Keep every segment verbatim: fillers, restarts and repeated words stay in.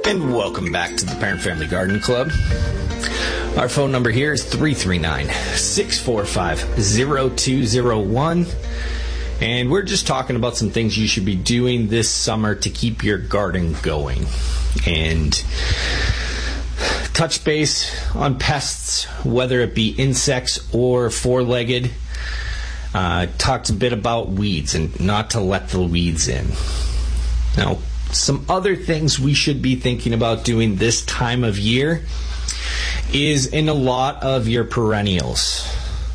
And welcome back to the Parent Family Garden Club. Our phone number here is three three nine, six four five, zero two zero one. And we're just talking about some things you should be doing this summer to keep your garden going. And touch base on pests, whether it be insects or four-legged. Uh, talked a bit about weeds and not to let the weeds in. Now, some other things we should be thinking about doing this time of year is in a lot of your perennials,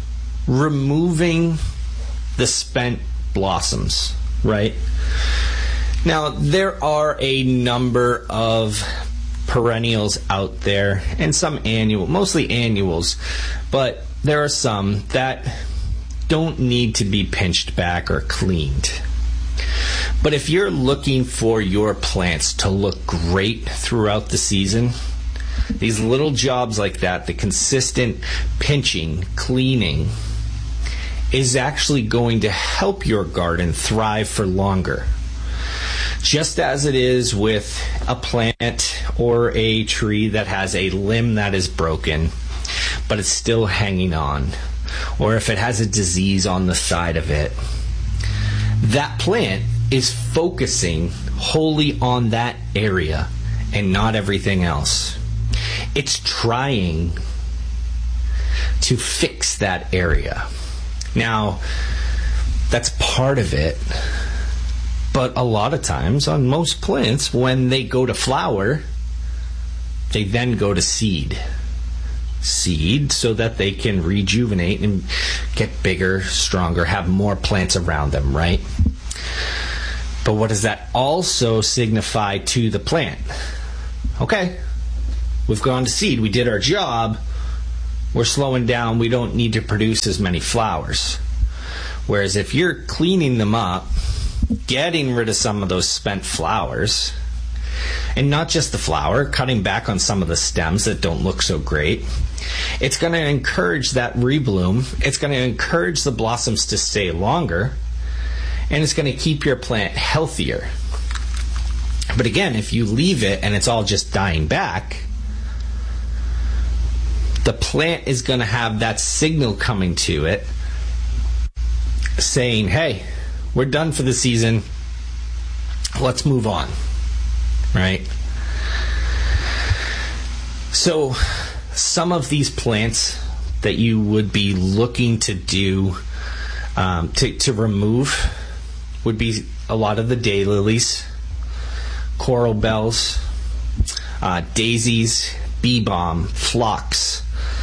removing the spent blossoms, right? Now, there are a number of perennials out there, and some annual, mostly annuals, but there are some that don't need to be pinched back or cleaned. But if you're looking for your plants to look great throughout the season, these little jobs like that, the consistent pinching, cleaning, is actually going to help your garden thrive for longer. Just as it is with a plant or a tree that has a limb that is broken, but it's still hanging on, or if it has a disease on the side of it, that plant is focusing wholly on that area and not everything else. It's trying to fix that area. Now, that's part of it, but a lot of times on most plants, when they go to flower, they then go to seed. Seed so that they can rejuvenate and get bigger, stronger, have more plants around them, right? But what does that also signify to the plant? Okay, we've gone to seed, we did our job, we're slowing down, we don't need to produce as many flowers. Whereas if you're cleaning them up, getting rid of some of those spent flowers, and not just the flower, cutting back on some of the stems that don't look so great, it's going to encourage that rebloom, it's going to encourage the blossoms to stay longer, and it's going to keep your plant healthier. But again, if you leave it and it's all just dying back, the plant is going to have that signal coming to it saying, hey, we're done for the season, let's move on, right? So some of these plants that you would be looking to do um, to, to remove would be a lot of the daylilies, coral bells, uh, daisies, bee balm, phlox,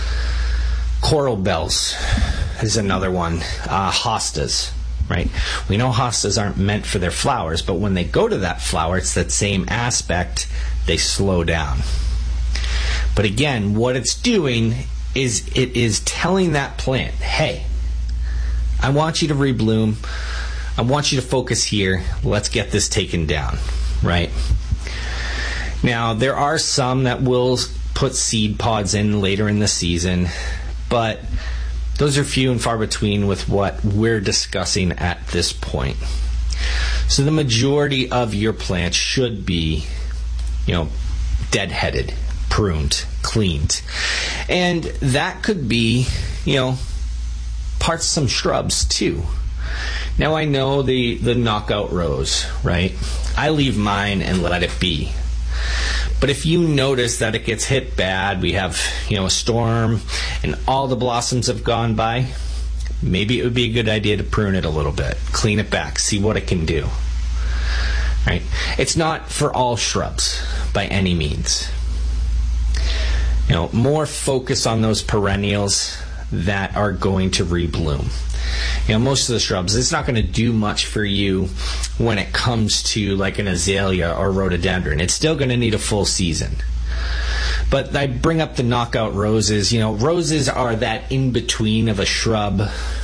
coral bells is another one, uh, hostas, right? We know hostas aren't meant for their flowers, but when they go to that flower, it's that same aspect, they slow down. But again, what it's doing is it is telling that plant, hey, I want you to rebloom, I want you to focus here, let's get this taken down, right? Now, there are some that will put seed pods in later in the season, but those are few and far between with what we're discussing at this point. So the majority of your plants should be, you know, deadheaded, pruned, cleaned. And that could be, you know, parts of some shrubs too. Now I know the, the knockout rose, right? I leave mine and let it be. But if you notice that it gets hit bad, we have, you know, a storm and all the blossoms have gone by, maybe it would be a good idea to prune it a little bit, clean it back, see what it can do. Right? It's not for all shrubs by any means. You know, more focus on those perennials that are going to rebloom. You know, most of the shrubs, it's not going to do much for you when it comes to like an azalea or rhododendron. It's still going to need a full season. But I bring up the knockout roses. You know, roses are that in-between of a shrub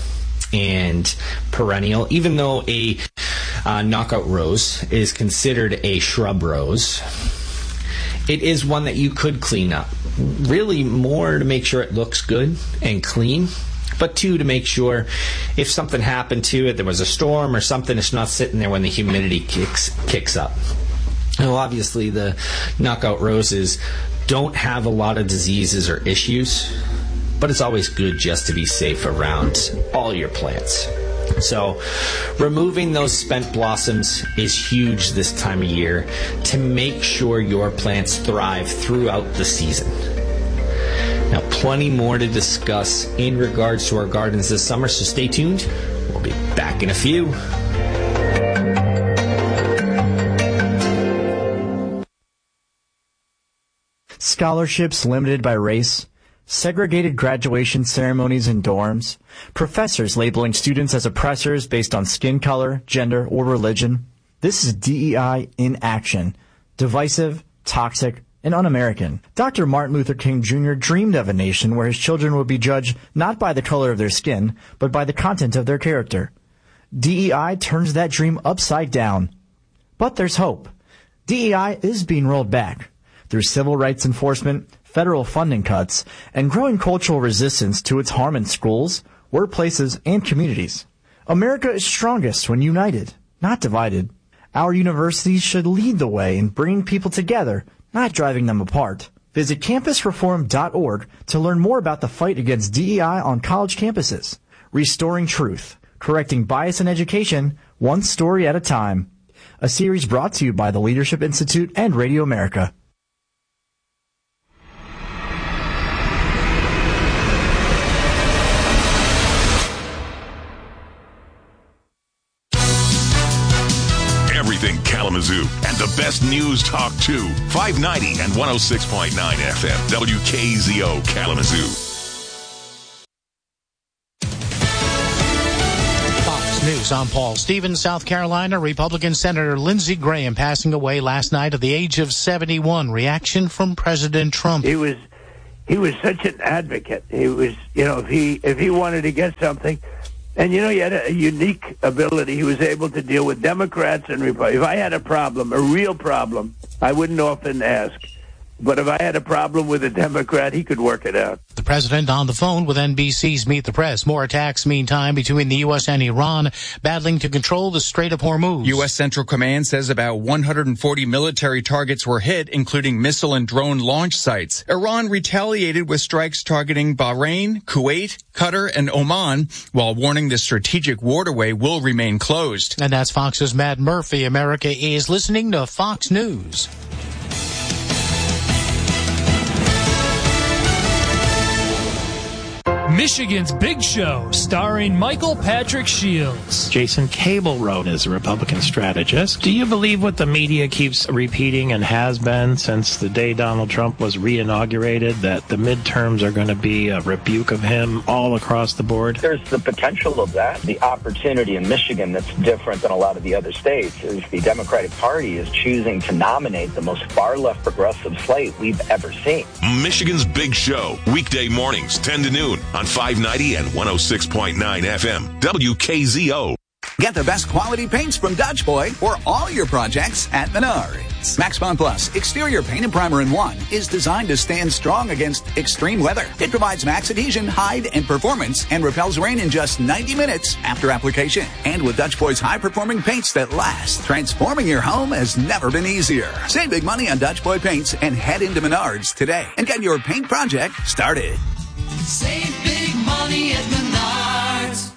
and perennial. Even though a uh, knockout rose is considered a shrub rose, it is one that you could clean up. Really more to make sure it looks good and clean, but two, to make sure if something happened to it, there was a storm or something, it's not sitting there when the humidity kicks kicks up. Now, obviously, the knockout roses don't have a lot of diseases or issues, but it's always good just to be safe around all your plants. So, removing those spent blossoms is huge this time of year to make sure your plants thrive throughout the season. Now, plenty more to discuss in regards to our gardens this summer, so stay tuned. We'll be back in a few. Scholarships limited by race, segregated graduation ceremonies in dorms, professors labeling students as oppressors based on skin color, gender, or religion. This is D E I in action. Divisive, toxic, and un-American. Doctor Martin Luther King Junior dreamed of a nation where his children would be judged not by the color of their skin, but by the content of their character. D E I turns that dream upside down. But there's hope. D E I is being rolled back. Through civil rights enforcement, federal funding cuts, and growing cultural resistance to its harm in schools, workplaces, and communities. America is strongest when united, not divided. Our universities should lead the way in bringing people together, not driving them apart. Visit campus reform dot org to learn more about the fight against D E I on college campuses. Restoring truth, correcting bias in education, one story at a time. A series brought to you by the Leadership Institute and Radio America. Everything Kalamazoo and the best news talk too. five ninety and one oh six point nine F M. W K Z O Kalamazoo. Fox News, I'm Paul Stevens. South Carolina Republican Senator Lindsey Graham passing away last night at the age of seventy-one. Reaction from President Trump. He was he was such an advocate. He was, you know, if he if he wanted to get something. And, you know, he had a unique ability. He was able to deal with Democrats and Republicans. If I had a problem, a real problem, I wouldn't often ask. But if I had a problem with a Democrat, he could work it out. The president on the phone with N B C's Meet the Press. More attacks, meantime, between the U S and Iran, battling to control the Strait of Hormuz. U S Central Command says about one hundred forty military targets were hit, including missile and drone launch sites. Iran retaliated with strikes targeting Bahrain, Kuwait, Qatar, and Oman, while warning the strategic waterway will remain closed. And that's Fox's Matt Murphy. America is listening to Fox News. Michigan's Big Show, starring Michael Patrick Shields. Jason Cable wrote as a Republican strategist. Do you believe what the media keeps repeating and has been since the day Donald Trump was re-inaugurated, that the midterms are going to be a rebuke of him all across the board? There's the potential of that. The opportunity in Michigan that's different than a lot of the other states is the Democratic Party is choosing to nominate the most far-left progressive slate we've ever seen. Michigan's Big Show, weekday mornings, ten to noon on five ninety and one oh six point nine F M. W K Z O. Get the best quality paints from Dutch Boy for all your projects at Menards. Max Bond Plus Exterior Paint and Primer in One is designed to stand strong against extreme weather. It provides max adhesion, hide, and performance and repels rain in just ninety minutes after application. And with Dutch Boy's high-performing paints that last, transforming your home has never been easier. Save big money on Dutch Boy paints and head into Menards today and get your paint project started. Save big money at Menards.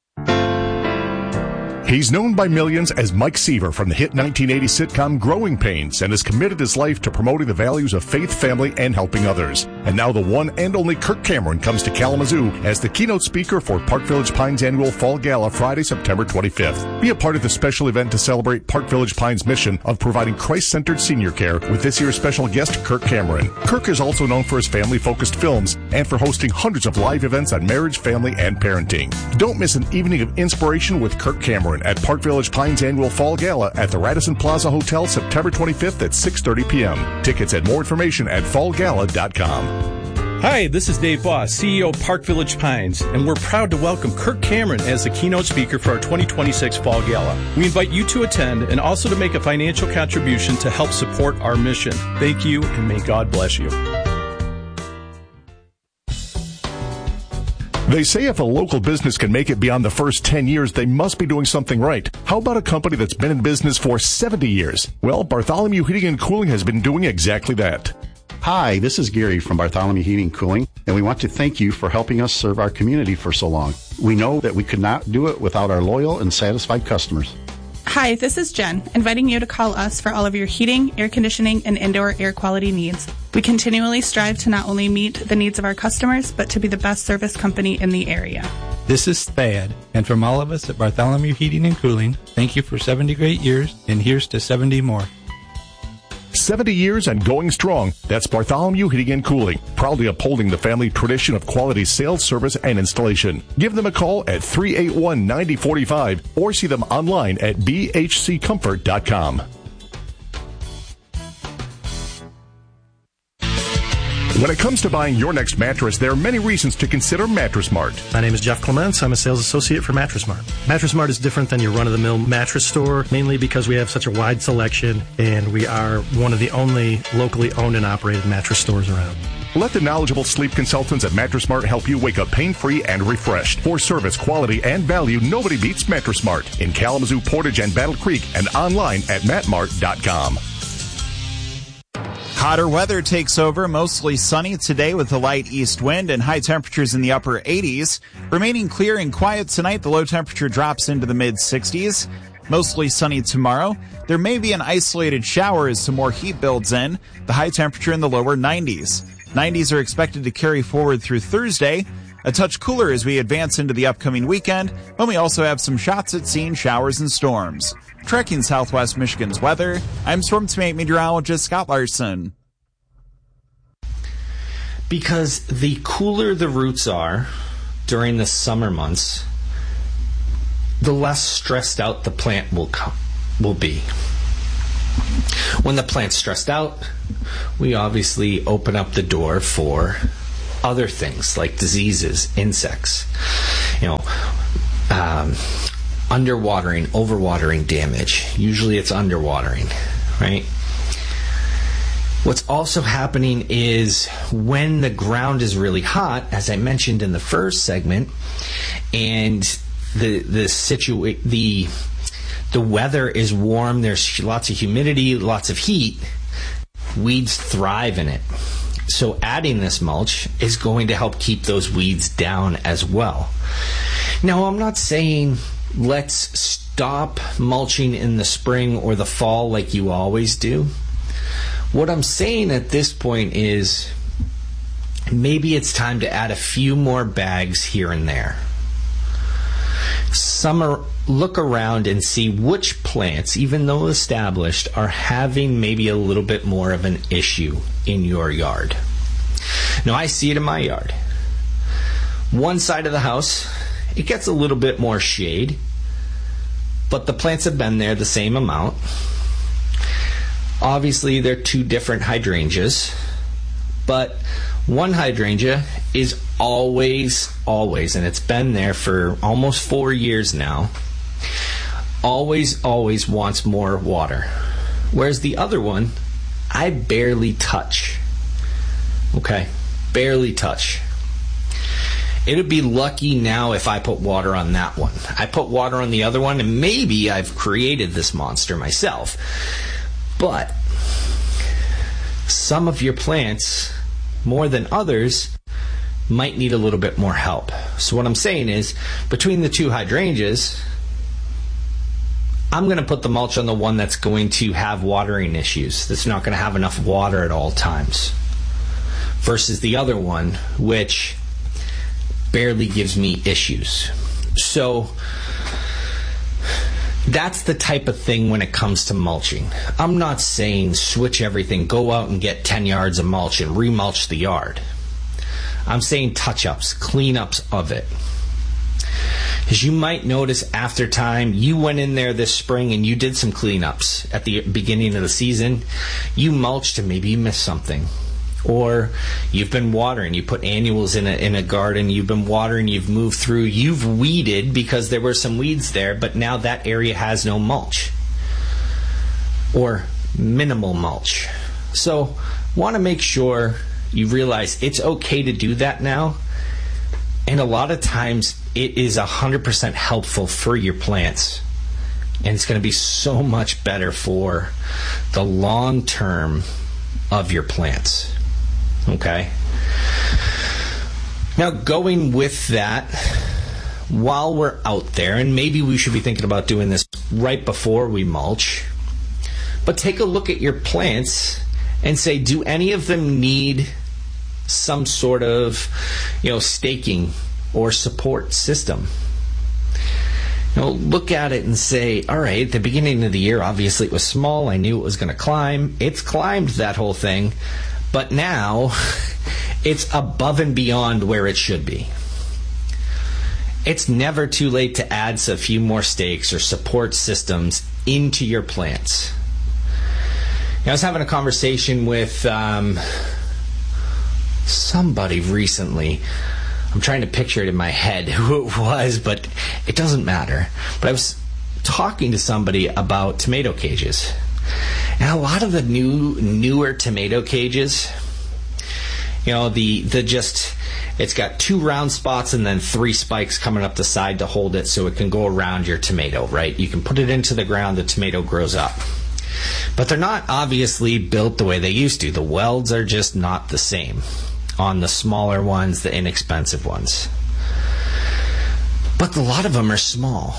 He's known by millions as Mike Seaver from the hit nineteen eighty sitcom Growing Pains and has committed his life to promoting the values of faith, family, and helping others. And now the one and only Kirk Cameron comes to Kalamazoo as the keynote speaker for Park Village Pines annual Fall Gala Friday, September twenty-fifth. Be a part of the special event to celebrate Park Village Pines' mission of providing Christ-centered senior care with this year's special guest, Kirk Cameron. Kirk is also known for his family-focused films and for hosting hundreds of live events on marriage, family, and parenting. Don't miss an evening of inspiration with Kirk Cameron at Park Village Pines annual Fall Gala at the Radisson Plaza Hotel September twenty-fifth at six thirty p.m. Tickets and more information at fall gala dot com. Hi, this is Dave Boss, C E O of Park Village Pines, and we're proud to welcome Kirk Cameron as the keynote speaker for our twenty twenty-six Fall Gala. We invite you to attend and also to make a financial contribution to help support our mission. Thank you, and may God bless you. They say if a local business can make it beyond the first ten years, they must be doing something right. How about a company that's been in business for seventy years? Well, Bartholomew Heating and Cooling has been doing exactly that. Hi, this is Gary from Bartholomew Heating and Cooling, and we want to thank you for helping us serve our community for so long. We know that we could not do it without our loyal and satisfied customers. Hi, this is Jen, inviting you to call us for all of your heating, air conditioning, and indoor air quality needs. We continually strive to not only meet the needs of our customers, but to be the best service company in the area. This is Thad, and from all of us at Bartholomew Heating and Cooling, thank you for seventy great years, and here's to seventy more. seventy years and going strong. That's Bartholomew Heating and Cooling, proudly upholding the family tradition of quality sales, service, and installation. Give them a call at three eight one, nine zero four five or see them online at b h c comfort dot com. When it comes to buying your next mattress, there are many reasons to consider Mattress Mart. My name is Jeff Clements. I'm a sales associate for Mattress Mart. Mattress Mart is different than your run-of-the-mill mattress store, mainly because we have such a wide selection, and we are one of the only locally owned and operated mattress stores around. Let the knowledgeable sleep consultants at Mattress Mart help you wake up pain-free and refreshed. For service, quality, and value, nobody beats Mattress Mart in Kalamazoo, Portage, and Battle Creek, and online at matt mart dot com. Hotter weather takes over, mostly sunny today with a light east wind and high temperatures in the upper eighties. Remaining clear and quiet tonight, the low temperature drops into the mid sixties. Mostly sunny tomorrow. There may be an isolated shower as some more heat builds in. The high temperature in the lower nineties. nineties are expected to carry forward through Thursday. A touch cooler as we advance into the upcoming weekend, when we also have some shots at seeing showers and storms. Tracking Southwest Michigan's weather, I'm Storm Team meteorologist Scott Larson. Because the cooler the roots are during the summer months, the less stressed out the plant will come, will be. When the plant's stressed out, we obviously open up the door for other things like diseases, insects, you know, um, underwatering, overwatering damage. Usually it's underwatering, right? What's also happening is when the ground is really hot, as I mentioned in the first segment, and the the situa- the the weather is warm, there's lots of humidity, lots of heat, weeds thrive in it. So adding this mulch is going to help keep those weeds down as well. Now, I'm not saying let's stop mulching in the spring or the fall like you always do. What I'm saying at this point is maybe it's time to add a few more bags here and there. Summer, look around and see which plants, even though established, are having maybe a little bit more of an issue in your yard. Now, I see it in my yard. One side of the house, it gets a little bit more shade, but the plants have been there the same amount. Obviously, they're two different hydrangeas, but one hydrangea is always, always, and it's been there for almost four years now, always, always wants more water. Whereas the other one, I barely touch. Okay? Barely touch. It would be lucky now if I put water on that one. I put water on the other one, and maybe I've created this monster myself. But some of your plants, more than others, might need a little bit more help. So what I'm saying is, between the two hydrangeas, I'm going to put the mulch on the one that's going to have watering issues, that's not going to have enough water at all times, versus the other one, which barely gives me issues. So that's the type of thing when it comes to mulching. I'm not saying switch everything, go out and get ten yards of mulch and remulch the yard. I'm saying touch-ups, clean-ups of it. As you might notice after time, you went in there this spring and you did some cleanups at the beginning of the season. You mulched and maybe you missed something. Or you've been watering, you put annuals in a, in a garden, you've been watering, you've moved through, you've weeded because there were some weeds there, but now that area has no mulch. Or minimal mulch. So, want to make sure you realize it's okay to do that now, And a lot of times it is one hundred percent helpful for your plants. And it's going to be so much better for the long term of your plants. Okay? Now, going with that, while we're out there, and maybe we should be thinking about doing this right before we mulch, but take a look at your plants and say, do any of them need some sort of, you know, staking or support system? You know, look at it and say, all right, at the beginning of the year, obviously it was small. I knew it was going to climb. It's climbed that whole thing. But now it's above and beyond where it should be. It's never too late to add a few more stakes or support systems into your plants. You know, I was having a conversation with um, somebody recently. I'm trying to picture it in my head who it was, but it doesn't matter. But I was talking to somebody about tomato cages. And a lot of the new, newer tomato cages, you know, the, the just, it's got two round spots and then three spikes coming up the side to hold it so it can go around your tomato, right? You can put it into the ground, the tomato grows up. But they're not obviously built the way they used to. The welds are just not the same on the smaller ones, the inexpensive ones. But a lot of them are small.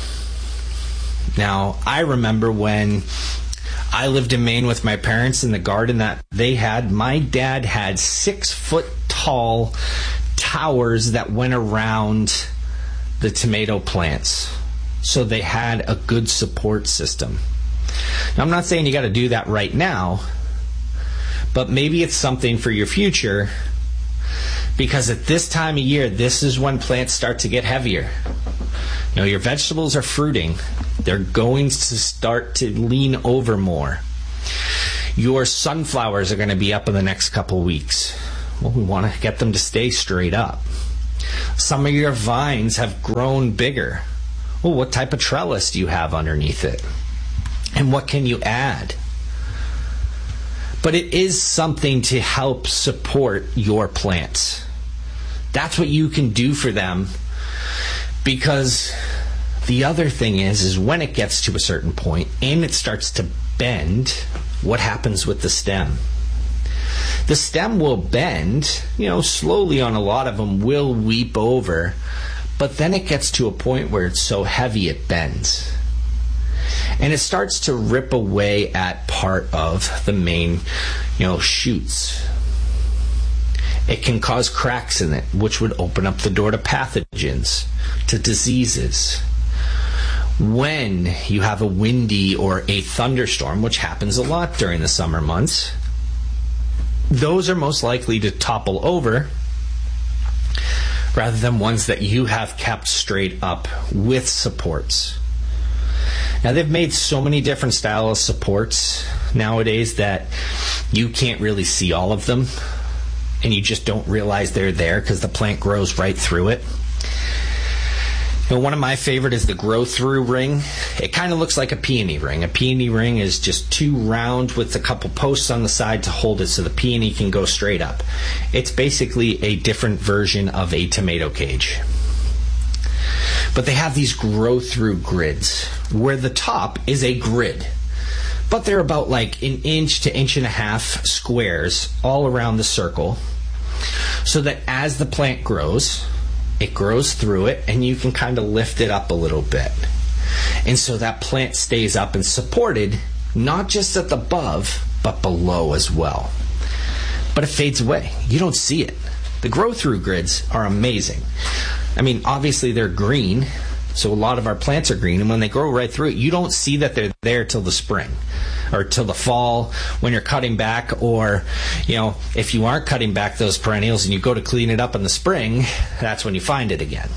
Now, I remember when I lived in Maine with my parents in the garden that they had, my dad had six foot tall towers that went around the tomato plants. So they had a good support system. Now, I'm not saying you got to do that right now, but maybe it's something for your future, because at this time of year, this is when plants start to get heavier. You know, your vegetables are fruiting. They're going to start to lean over more. Your sunflowers are going to be up in the next couple weeks. Well, we want to get them to stay straight up. Some of your vines have grown bigger. Well, what type of trellis do you have underneath it? And what can you add? But it is something to help support your plants. That's what you can do for them, because the other thing is, is when it gets to a certain point and it starts to bend, what happens with the stem? The stem will bend, you know, slowly on a lot of them, will weep over, but then it gets to a point where it's so heavy it bends. And it starts to rip away at part of the main, you know, shoots. It can cause cracks in it, which would open up the door to pathogens, to diseases. When you have a windy or a thunderstorm, which happens a lot during the summer months, those are most likely to topple over rather than ones that you have kept straight up with supports. Now, they've made so many different styles of supports nowadays that you can't really see all of them, and you just don't realize they're there because the plant grows right through it. You know, one of my favorite is the grow-through ring. It kind of looks like a peony ring. A peony ring is just two round with a couple posts on the side to hold it so the peony can go straight up. It's basically a different version of a tomato cage. But they have these grow-through grids where the top is a grid, but they're about like an inch to inch and a half squares all around the circle, so that as the plant grows, it grows through it and you can kind of lift it up a little bit. And so that plant stays up and supported, not just at the above, but below as well. But it fades away. You don't see it. The grow-through grids are amazing. I mean, obviously they're green, so a lot of our plants are green, and when they grow right through it, you don't see that they're there till the spring or till the fall when you're cutting back, or, you know, if you aren't cutting back those perennials and you go to clean it up in the spring, that's when you find it again.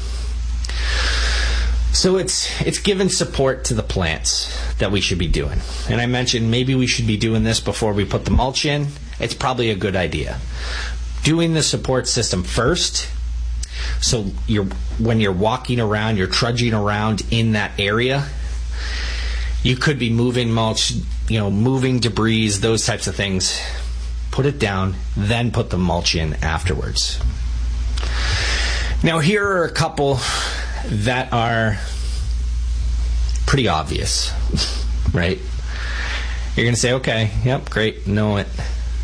So it's it's giving support to the plants that we should be doing. And I mentioned maybe we should be doing this before we put the mulch in. It's probably a good idea. Doing the support system first, so you're when you're walking around, you're trudging around in that area, you could be moving mulch, you know, moving debris, those types of things. Put it down, then put the mulch in afterwards. Now, here are a couple that are pretty obvious, right? You're going to say, okay, yep, great, know it.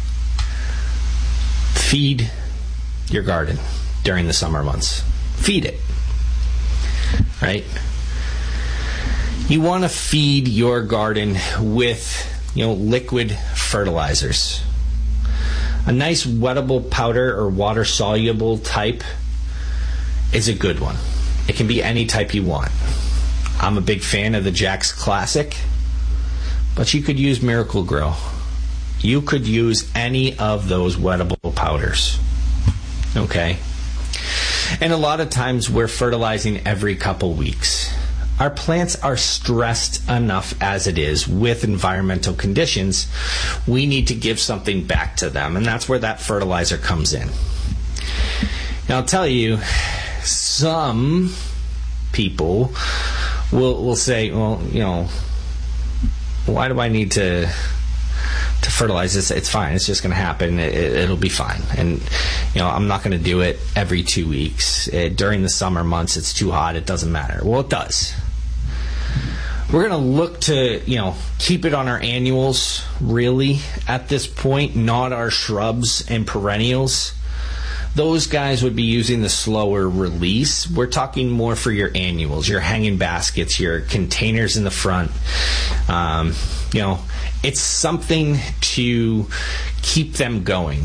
Feed your garden during the summer months. Feed it, right? You want to feed your garden with, you know, liquid fertilizers. A nice wettable powder or water-soluble type is a good one. It can be any type you want. I'm a big fan of the Jack's Classic, but you could use Miracle Grow. You could use any of those wettable powders. Okay? And a lot of times we're fertilizing every couple weeks. Our plants are stressed enough as it is with environmental conditions. We need to give something back to them, and that's where that fertilizer comes in. Now, I'll tell you, some people will will say, well, you know, why do I need to to fertilize this? It's fine. It's just going to happen. It, it'll be fine. And, you know, I'm not going to do it every two weeks. It, during the summer months, it's too hot. It doesn't matter. Well, it does. We're going to look to, you know, keep it on our annuals, really, at this point, not our shrubs and perennials. Those guys would be using the slower release. We're talking more for your annuals, your hanging baskets, your containers in the front. Um, you know, it's something to keep them going.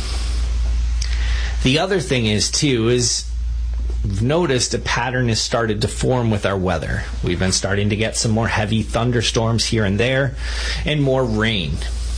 The other thing is, too, is we've noticed a pattern has started to form with our weather. We've been starting to get some more heavy thunderstorms here and there and more rain.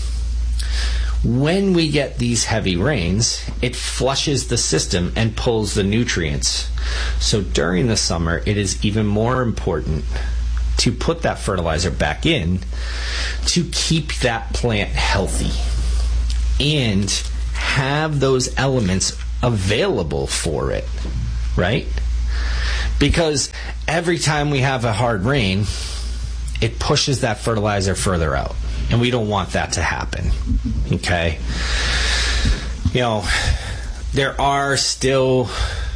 When we get these heavy rains, it flushes the system and pulls the nutrients. So during the summer, it is even more important to put that fertilizer back in to keep that plant healthy and have those elements available for it, right? Because every time we have a hard rain, it pushes that fertilizer further out. And we don't want that to happen, okay? You know, there are still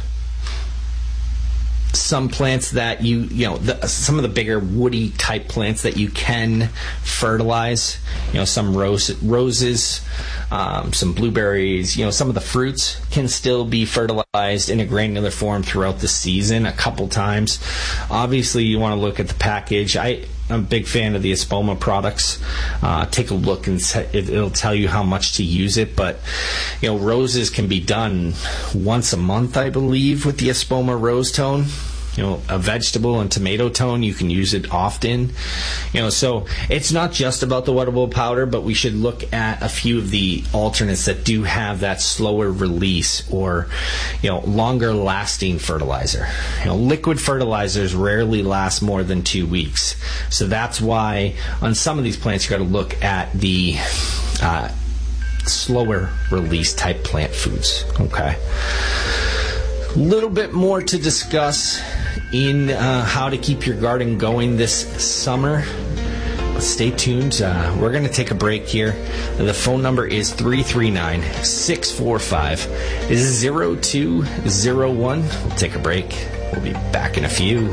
some plants that you, you know, the, some of the bigger woody type plants that you can fertilize. You know, some rose, roses, um, some blueberries, you know, some of the fruits can still be fertilized in a granular form throughout the season a couple times. Obviously, you want to look at the package. I... I'm a big fan of the Espoma products. Uh, take a look and it'll tell you how much to use it. But, you know, roses can be done once a month, I believe, with the Espoma Rose Tone. You know, a vegetable and tomato tone, you can use it often. You know, so it's not just about the wettable powder, but we should look at a few of the alternates that do have that slower release or, you know, longer lasting fertilizer. You know, liquid fertilizers rarely last more than two weeks. So that's why on some of these plants, you got to look at the uh, slower release type plant foods. Okay. A little bit more to discuss in uh, how to keep your garden going this summer. But stay tuned. Uh, we're going to take a break here. The phone number is three three nine, six four five, zero two zero one. We'll take a break. We'll be back in a few.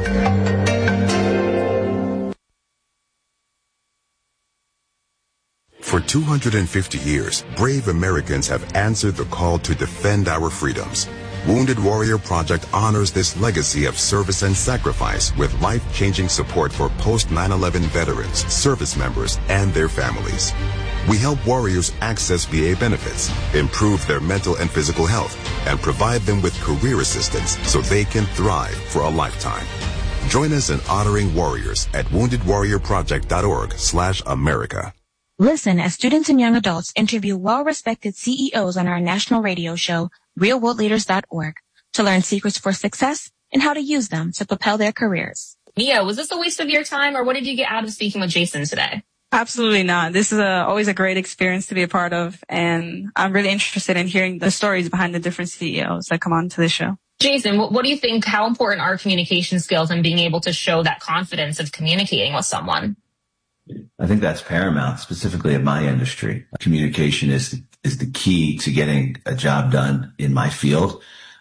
For two hundred fifty years, brave Americans have answered the call to defend our freedoms. Wounded Warrior Project honors this legacy of service and sacrifice with life-changing support for post nine eleven veterans, service members, and their families. We help warriors access V A benefits, improve their mental and physical health, and provide them with career assistance so they can thrive for a lifetime. Join us in honoring warriors at wounded warrior project dot org slash America. Listen as students and young adults interview well-respected C E Os on our national radio show, real world leaders dot org, to learn secrets for success and how to use them to propel their careers. Mia, was this a waste of your time, or what did you get out of speaking with Jason today? Absolutely not. This is a, always a great experience to be a part of, and I'm really interested in hearing the stories behind the different C E Os that come on to the show. Jason, what, what do you think, how important are communication skills and being able to show that confidence of communicating with someone? I think that's paramount, specifically in my industry. Communication is is the key to getting a job done in my field.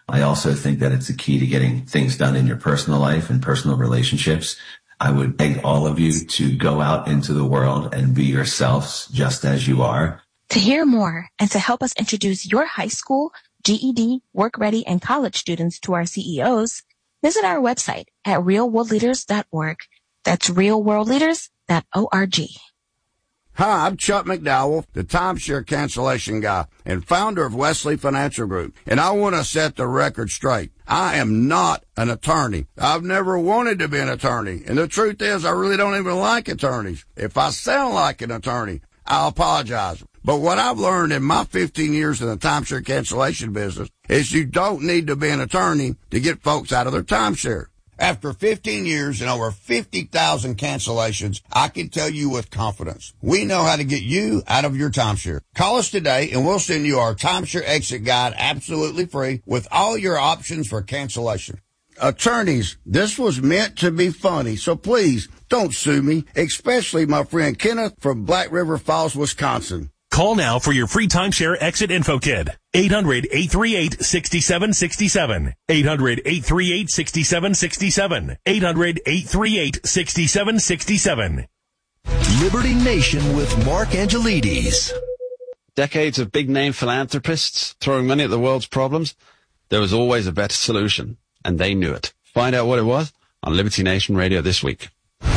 I also think that it's a key to getting things done in your personal life and personal relationships. I would beg all of you to go out into the world and be yourselves just as you are. To hear more and to help us introduce your high school, G E D, work ready, and college students to our C E Os, visit our website at real world leaders dot org. That's real world leaders dot org. Hi, I'm Chuck McDowell, the timeshare cancellation guy and founder of Wesley Financial Group, and I want to set the record straight. I am not an attorney. I've never wanted to be an attorney, and the truth is I really don't even like attorneys. If I sound like an attorney, I'll apologize. But what I've learned in my fifteen years in the timeshare cancellation business is you don't need to be an attorney to get folks out of their timeshare. After fifteen years and over fifty thousand cancellations, I can tell you with confidence, we know how to get you out of your timeshare. Call us today and we'll send you our timeshare exit guide absolutely free with all your options for cancellation. Attorneys, this was meant to be funny, so please don't sue me, especially my friend Kenneth from Black River Falls, Wisconsin. Call now for your free timeshare exit info kit. eight hundred, eight three eight, six seven six seven. eight hundred, eight three eight, six seven six seven. eight hundred, eight three eight, six seven six seven. Liberty Nation with Mark Angelides. Decades of big-name philanthropists throwing money at the world's problems. There was always a better solution, and they knew it. Find out what it was on Liberty Nation Radio this week.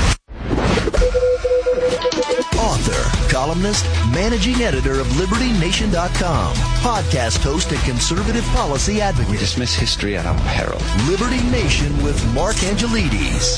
Author, columnist, managing editor of Liberty Nation dot com, podcast host and conservative policy advocate. We dismiss history at our peril. Liberty Nation with Mark Angelides.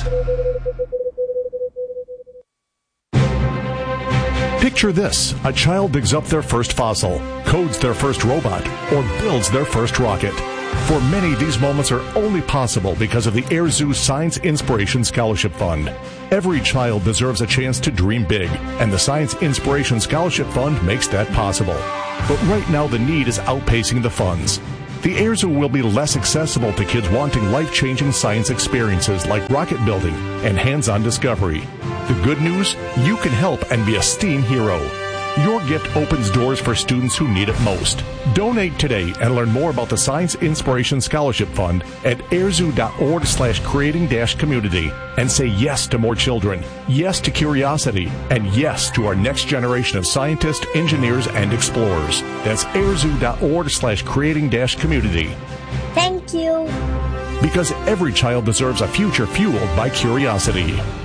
Picture this. A child digs up their first fossil, codes their first robot, or builds their first rocket. For many, these moments are only possible because of the Air Zoo Science Inspiration Scholarship Fund. Every child deserves a chance to dream big, and the Science Inspiration Scholarship Fund makes that possible. But right now, the need is outpacing the funds. The Air Zoo will be less accessible to kids wanting life-changing science experiences like rocket building and hands-on discovery. The good news? You can help and be a STEAM hero. Your gift opens doors for students who need it most. Donate today and learn more about the Science Inspiration Scholarship Fund at airzoo.org slash creating dash community and say yes to more children, yes to curiosity, and yes to our next generation of scientists, engineers, and explorers. That's airzoo.org slash creating dash community. Thank you. Because every child deserves a future fueled by curiosity.